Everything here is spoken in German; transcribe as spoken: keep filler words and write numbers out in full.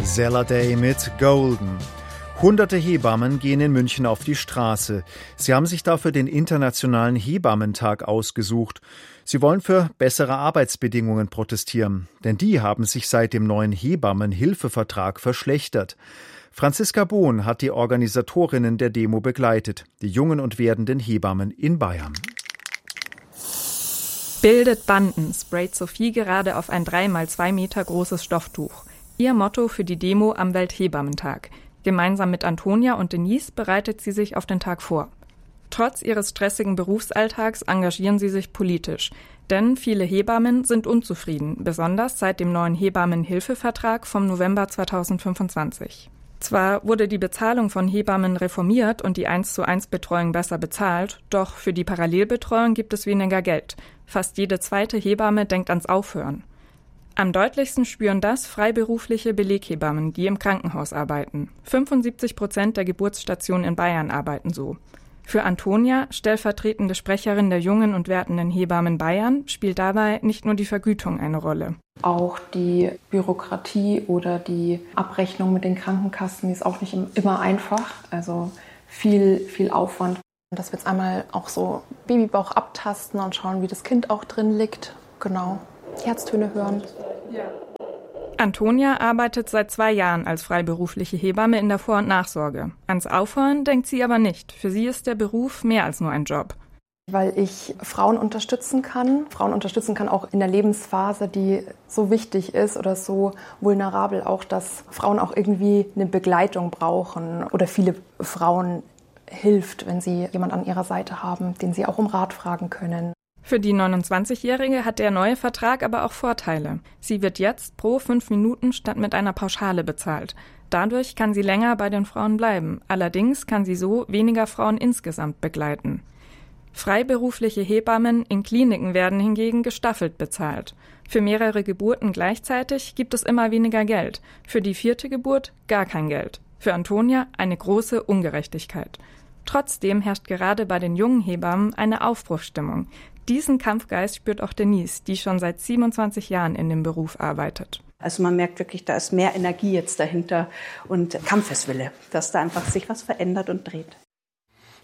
Xella Day mit Golden. Hunderte Hebammen gehen in München auf die Straße. Sie haben sich dafür den Internationalen Hebammentag ausgesucht. Sie wollen für bessere Arbeitsbedingungen protestieren, denn die haben sich seit dem neuen Hebammenhilfevertrag verschlechtert. Franziska Bohn hat die Organisatorinnen der Demo begleitet, die jungen und werdenden Hebammen in Bayern. Bildet Banden, sprayt Sophie gerade auf ein drei mal zwei Meter großes Stofftuch. Ihr Motto für die Demo am Welthebammentag. Gemeinsam mit Antonia und Denise bereitet sie sich auf den Tag vor. Trotz ihres stressigen Berufsalltags engagieren sie sich politisch. Denn viele Hebammen sind unzufrieden, besonders seit dem neuen Hebammenhilfevertrag vom November zweitausendfünfundzwanzig. Zwar wurde die Bezahlung von Hebammen reformiert und die eins zu eins Betreuung besser bezahlt, doch für die Parallelbetreuung gibt es weniger Geld. Fast jede zweite Hebamme denkt ans Aufhören. Am deutlichsten spüren das freiberufliche Beleghebammen, die im Krankenhaus arbeiten. fünfundsiebzig Prozent der Geburtsstationen in Bayern arbeiten so. Für Antonia, stellvertretende Sprecherin der jungen und werdenden Hebammen Bayern, spielt dabei nicht nur die Vergütung eine Rolle. Auch die Bürokratie oder die Abrechnung mit den Krankenkassen die ist auch nicht immer einfach. Also viel, viel Aufwand. Dass wir jetzt einmal auch so Babybauch abtasten und schauen, wie das Kind auch drin liegt. Genau. Herztöne hören. Ja. Antonia arbeitet seit zwei Jahren als freiberufliche Hebamme in der Vor- und Nachsorge. Ans Aufhören denkt sie aber nicht. Für sie ist der Beruf mehr als nur ein Job. Weil ich Frauen unterstützen kann. Frauen unterstützen kann auch in der Lebensphase, die so wichtig ist oder so vulnerabel auch, dass Frauen auch irgendwie eine Begleitung brauchen. Oder viele Frauen hilft, wenn sie jemand an ihrer Seite haben, den sie auch um Rat fragen können. Für die neunundzwanzigjährige hat der neue Vertrag aber auch Vorteile. Sie wird jetzt pro fünf Minuten statt mit einer Pauschale bezahlt. Dadurch kann sie länger bei den Frauen bleiben. Allerdings kann sie so weniger Frauen insgesamt begleiten. Freiberufliche Hebammen in Kliniken werden hingegen gestaffelt bezahlt. Für mehrere Geburten gleichzeitig gibt es immer weniger Geld. Für die vierte Geburt gar kein Geld. Für Antonia eine große Ungerechtigkeit. Trotzdem herrscht gerade bei den jungen Hebammen eine Aufbruchsstimmung. Diesen Kampfgeist spürt auch Denise, die schon seit siebenundzwanzig Jahren in dem Beruf arbeitet. Also man merkt wirklich, da ist mehr Energie jetzt dahinter und Kampfeswille, dass da einfach sich was verändert und dreht.